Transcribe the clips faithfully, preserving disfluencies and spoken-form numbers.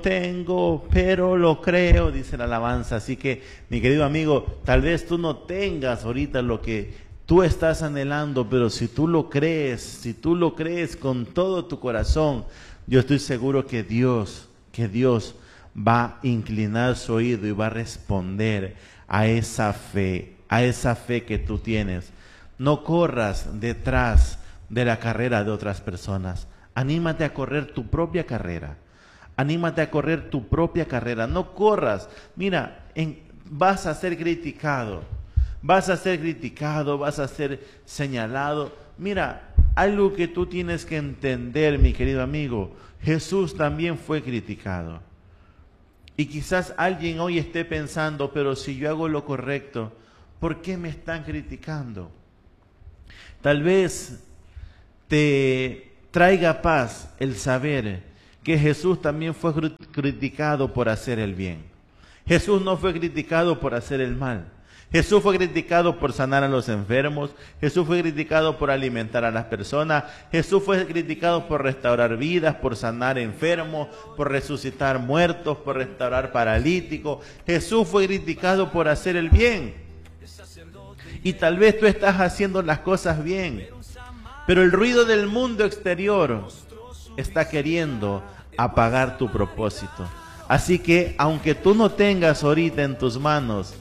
tengo, pero lo creo, dice la alabanza. Así que, mi querido amigo, tal vez tú no tengas ahorita lo que tú estás anhelando, pero si tú lo crees, si tú lo crees con todo tu corazón, yo estoy seguro que Dios, que Dios va a inclinar su oído y va a responder a esa fe, a esa fe que tú tienes. No corras detrás de la carrera de otras personas. Anímate a correr tu propia carrera. Anímate a correr tu propia carrera. No corras. Mira, en, vas a ser criticado. Vas a ser criticado, vas a ser señalado. Mira, algo que tú tienes que entender, mi querido amigo. Jesús también fue criticado. Y quizás alguien hoy esté pensando, pero si yo hago lo correcto, ¿por qué me están criticando? Tal vez te traiga paz el saber que Jesús también fue criticado por hacer el bien. Jesús no fue criticado por hacer el mal. Jesús fue criticado por sanar a los enfermos. Jesús fue criticado por alimentar a las personas. Jesús fue criticado por restaurar vidas, por sanar enfermos, por resucitar muertos, por restaurar paralíticos. Jesús fue criticado por hacer el bien. Y tal vez tú estás haciendo las cosas bien, pero el ruido del mundo exterior está queriendo apagar tu propósito. Así que, aunque tú no tengas ahorita en tus manos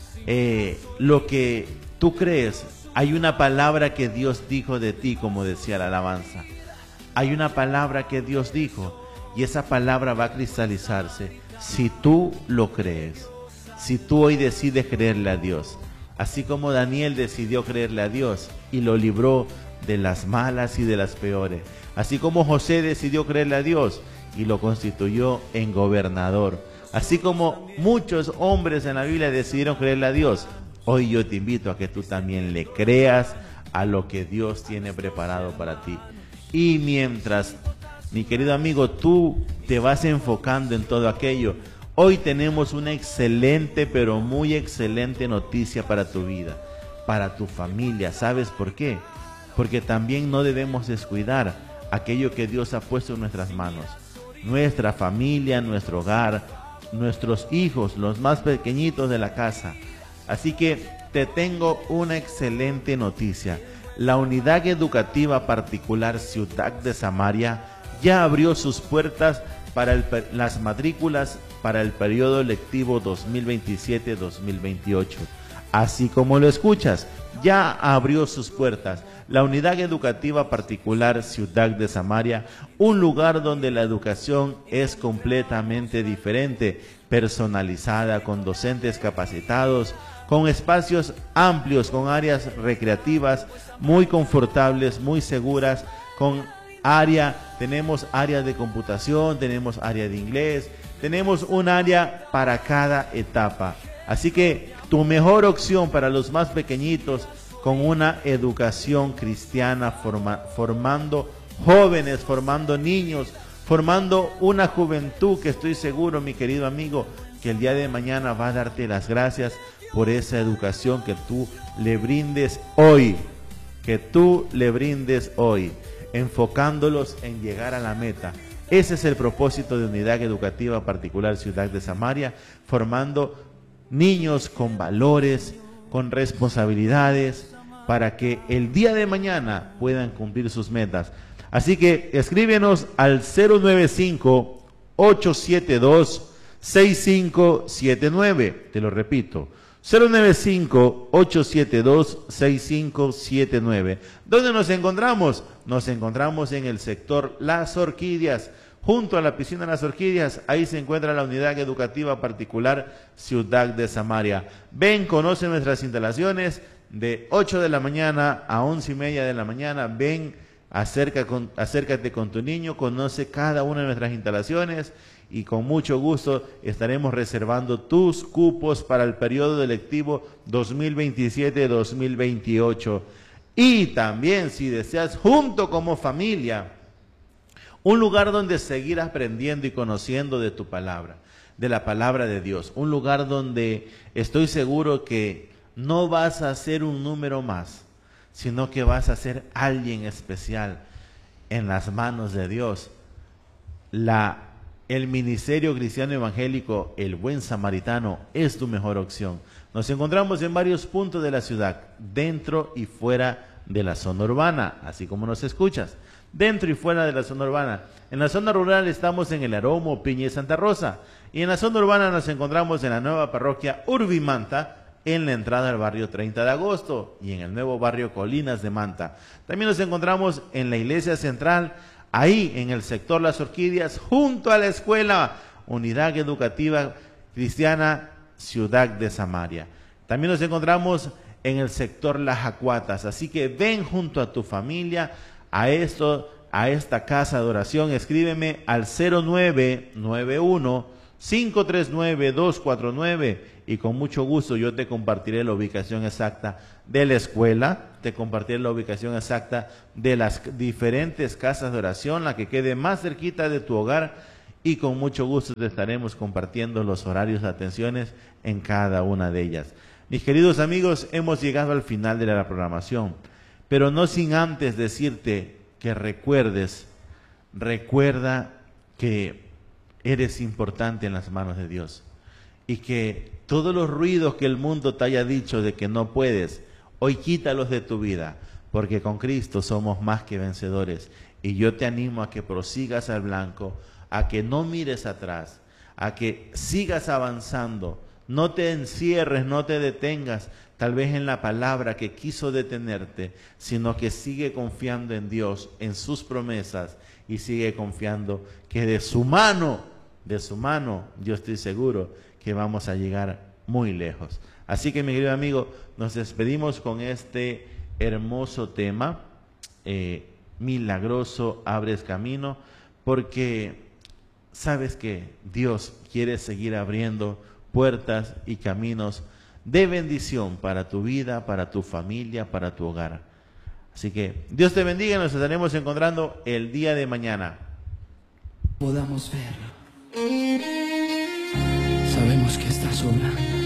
eh, lo que tú crees, hay una palabra que Dios dijo de ti, como decía la alabanza. Hay una palabra que Dios dijo, y esa palabra va a cristalizarse si tú lo crees. Si tú hoy decides creerle a Dios. Así como Daniel decidió creerle a Dios y lo libró de las malas y de las peores. Así como José decidió creerle a Dios y lo constituyó en gobernador. Así como muchos hombres en la Biblia decidieron creerle a Dios, hoy yo te invito a que tú también le creas a lo que Dios tiene preparado para ti. Y mientras, mi querido amigo, tú te vas enfocando en todo aquello, hoy tenemos una excelente, pero muy excelente noticia para tu vida, para tu familia. ¿Sabes por qué? Porque también no debemos descuidar aquello que Dios ha puesto en nuestras manos. Nuestra familia, nuestro hogar, nuestros hijos, los más pequeñitos de la casa. Así que te tengo una excelente noticia. La unidad educativa particular Ciudad de Samaria ya abrió sus puertas para el, las matrículas para el periodo lectivo dos mil veintisiete dos mil veintiocho. Así como lo escuchas, ya abrió sus puertas la unidad educativa particular Ciudad de Samaria, un lugar donde la educación es completamente diferente, personalizada, con docentes capacitados, con espacios amplios, con áreas recreativas muy confortables, muy seguras, con área, tenemos áreas de computación, tenemos área de inglés, tenemos un área para cada etapa. Así que tu mejor opción para los más pequeñitos, con una educación cristiana, forma, formando jóvenes, formando niños, formando una juventud que estoy seguro, mi querido amigo, que el día de mañana va a darte las gracias por esa educación que tú le brindes hoy, que tú le brindes hoy, enfocándolos en llegar a la meta. Ese es el propósito de Unidad Educativa Particular Ciudad de Samaria, formando niños con valores, con responsabilidades, para que el día de mañana puedan cumplir sus metas. Así que escríbenos al cero nueve cinco, ocho siete dos, seis cinco siete nueve. Te lo repito, cero nueve cinco, ocho siete dos, seis cinco siete nueve. ¿Dónde nos encontramos? Nos encontramos en el sector Las Orquídeas, junto a la piscina de Las Orquídeas. Ahí se encuentra la unidad educativa particular Ciudad de Samaria. Ven, conoce nuestras instalaciones de ocho de la mañana a once y media de la mañana. Ven, acerca con, acércate con tu niño, conoce cada una de nuestras instalaciones y con mucho gusto estaremos reservando tus cupos para el periodo lectivo dos mil veintisiete dos mil veintiocho. Y también, si deseas, junto como familia, un lugar donde seguir aprendiendo y conociendo de tu palabra, de la palabra de Dios. Un lugar donde estoy seguro que no vas a ser un número más, sino que vas a ser alguien especial en las manos de Dios. La el Ministerio Cristiano Evangélico El Buen Samaritano es tu mejor opción. Nos encontramos en varios puntos de la ciudad, dentro y fuera de la zona urbana, así como nos escuchas, dentro y fuera de la zona urbana. En la zona rural estamos en El Aromo, Piña y Santa Rosa, y en la zona urbana nos encontramos en la nueva parroquia Urbimanta, en la entrada al barrio treinta de agosto y en el nuevo barrio Colinas de Manta. También nos encontramos en la iglesia central, ahí en el sector Las Orquídeas, junto a la escuela Unidad Educativa Cristiana Ciudad de Samaria. También nos encontramos en el sector Las Acuatas, así que ven junto a tu familia a esto, a esta casa de oración. Escríbeme al cero nueve nueve uno, cinco tres nueve, dos cuatro nueve y con mucho gusto yo te compartiré la ubicación exacta de la escuela, te compartiré la ubicación exacta de las diferentes casas de oración, la que quede más cerquita de tu hogar, y con mucho gusto te estaremos compartiendo los horarios de atenciones en cada una de ellas. Mis queridos amigos, hemos llegado al final de la programación, pero no sin antes decirte que recuerdes, recuerda que eres importante en las manos de Dios y que todos los ruidos que el mundo te haya dicho de que no puedes, hoy quítalos de tu vida, porque con Cristo somos más que vencedores. Y yo te animo a que prosigas al blanco, a que no mires atrás, a que sigas avanzando, no te encierres, no te detengas, tal vez en la palabra que quiso detenerte, sino que sigue confiando en Dios, en sus promesas, y sigue confiando que de su mano, de su mano, yo estoy seguro que vamos a llegar muy lejos. Así que, mi querido amigo, nos despedimos con este hermoso tema, eh, milagroso, abres camino, porque sabes que Dios quiere seguir abriendo puertas y caminos de bendición para tu vida, para tu familia, para tu hogar. Así que Dios te bendiga y nos estaremos encontrando el día de mañana. Podamos ver. Sabemos que estás obrando.